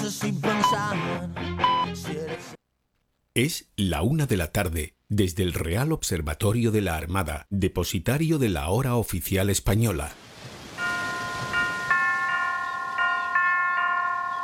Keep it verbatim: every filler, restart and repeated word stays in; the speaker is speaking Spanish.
cosas sin pensar. Si eres... Es la una de la tarde, desde el Real Observatorio de la Armada, depositario de la hora oficial española.